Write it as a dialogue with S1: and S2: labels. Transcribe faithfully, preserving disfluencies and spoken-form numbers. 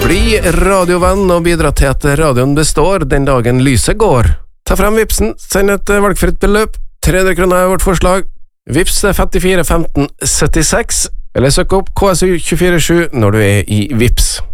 S1: Bli radiovenn og bidra til at radioen består den dagen lyset går. Ta frem Vipsen, send et valgfritt beløp. tre hundre kroner er vårt forslag. Vips er femtifire femten syttiseks, eller søk opp K S U to fire sju når du er i Vips.